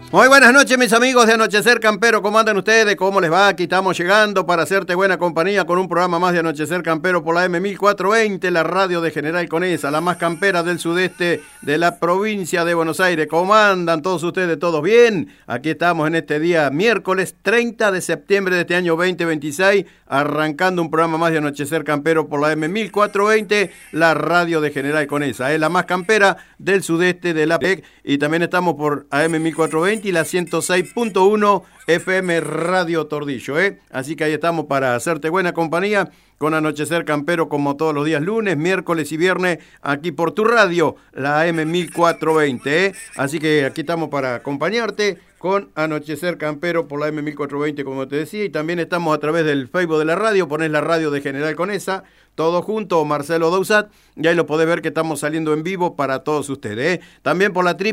Muy buenas noches, mis amigos de Anochecer Campero. ¿Cómo andan ustedes? ¿Cómo les va? Aquí estamos llegando para hacerte buena compañía con un programa más de Anochecer Campero por la M1420, la radio de General Conesa, la más campera del sudeste de la provincia de Buenos Aires. ¿Cómo andan todos ustedes? ¿Todos bien? Aquí estamos en este día miércoles 30 de septiembre de este año 2026, arrancando un programa más de Anochecer Campero por la M1420, la radio de General Conesa. Es la más campera del sudeste de la PEC y también estamos por AM1420 y la 106.1 FM Radio Tordillo, Así que ahí estamos para hacerte buena compañía con Anochecer Campero como todos los días lunes, miércoles y viernes aquí por tu radio, la AM1420, Así que aquí estamos para acompañarte con Anochecer Campero por la M1420, como te decía, y también estamos a través del Facebook de la radio, ponés la radio de General Conesa, todo junto, Marcelo Dousat, y ahí lo podés ver que estamos saliendo en vivo para todos ustedes, También por la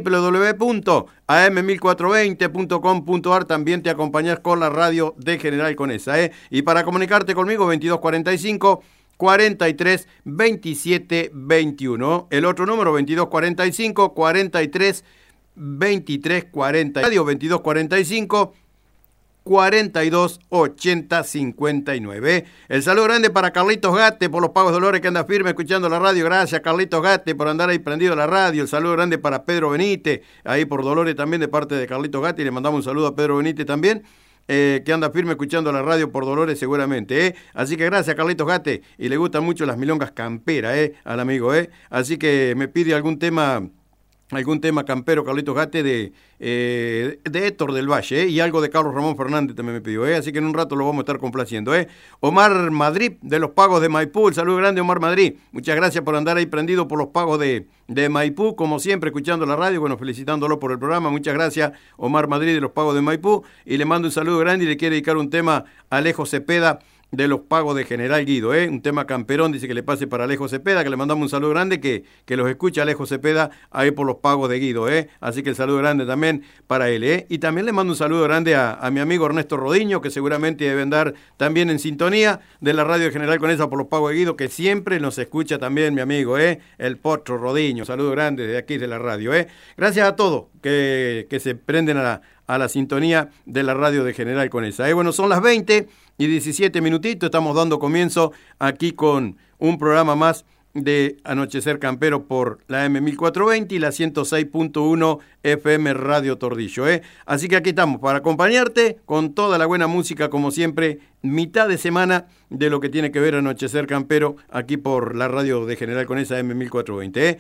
www.am1420.com.ar también te acompañás con la radio de General Conesa, Y para comunicarte conmigo, 2245 43 27 21. El otro número, 2245 43 23 40. Radio 2245 42 80 59. El saludo grande para Carlitos Gate por los Pagos Dolores, que anda firme escuchando la radio. Gracias, Carlitos Gate, por andar ahí prendido a la radio. El saludo grande para Pedro Benítez, ahí por Dolores también, de parte de Carlitos Gate. Y le mandamos un saludo a Pedro Benítez también, que anda firme escuchando la radio por Dolores seguramente, Así que gracias, Carlitos Gate. Y le gustan mucho las milongas camperas, al amigo, Así que me pide algún tema campero, Carlitos Gate, de Héctor del Valle, y algo de Carlos Ramón Fernández también me pidió, Así que en un rato lo vamos a estar complaciendo, Omar Madrid, de los Pagos de Maipú, el saludo grande, Omar Madrid, muchas gracias por andar ahí prendido por los Pagos de Maipú, como siempre, escuchando la radio, bueno, felicitándolo por el programa, muchas gracias, Omar Madrid, de los Pagos de Maipú, y le mando un saludo grande y le quiere dedicar un tema a Alejo Cepeda, de los Pagos de General Guido, Un tema camperón, dice que le pase para Alejo Cepeda, que le mandamos un saludo grande, que los escucha Alejo Cepeda ahí por los Pagos de Guido, Así que el saludo grande también para él, Y también le mando un saludo grande a mi amigo Ernesto Rodiño, que seguramente debe andar también en sintonía de la radio de General Conesa por los Pagos de Guido, que siempre nos escucha también mi amigo, el Potro Rodiño. Saludo grande de aquí de la radio, Gracias a todos que se prenden a la sintonía de la radio de General Conesa, Bueno, son las 20:17 minutitos, estamos dando comienzo aquí con un programa más de Anochecer Campero por la M1420 y la 106.1 FM Radio Tordillo, Así que aquí estamos para acompañarte con toda la buena música, como siempre, mitad de semana de lo que tiene que ver Anochecer Campero aquí por la radio de General Conesa M1420,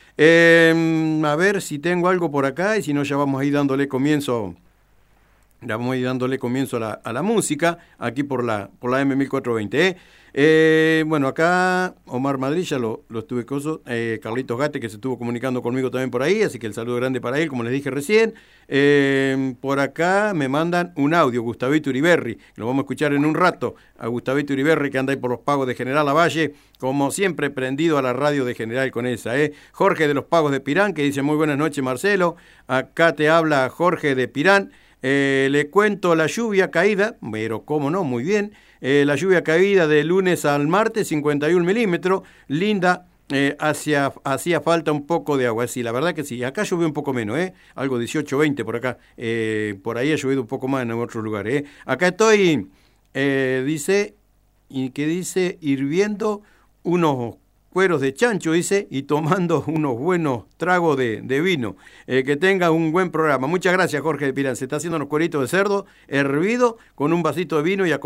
A ver si tengo algo por acá, y si no ya vamos a ir dándole comienzo a la música aquí por la M1420, Bueno, acá Omar Madrid ya lo estuve coso, Carlitos Gate, que se estuvo comunicando conmigo también por ahí, así que el saludo grande para él, como les dije recién. Por acá me mandan un audio, Gustavito Uriberri, lo vamos a escuchar en un rato, a Gustavito Uriberri, que anda ahí por los Pagos de General Lavalle, como siempre prendido a la radio de General Conesa, Jorge de los Pagos de Pirán, que dice: muy buenas noches, Marcelo, acá te habla Jorge de Pirán. Le cuento la lluvia caída, pero cómo no, muy bien, la lluvia caída de lunes al martes, 51 milímetros, linda, hacía falta un poco de agua, sí, la verdad que sí, acá llovió un poco menos, algo 18, 20 por acá, por ahí ha llovido un poco más en otros lugares, Acá estoy, dice hirviendo unos cueros de chancho, dice, y tomando unos buenos tragos de vino. Que tenga un buen programa. Muchas gracias, Jorge de Pirán. Se está haciendo unos cueritos de cerdo hervido con un vasito de vino y